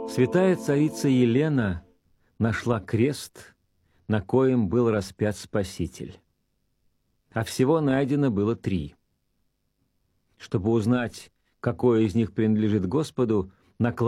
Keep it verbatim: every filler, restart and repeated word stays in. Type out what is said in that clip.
Святая царица Елена нашла крест, на коем был распят Спаситель. А всего найдено было три. Чтобы узнать, какое из них принадлежит Господу, на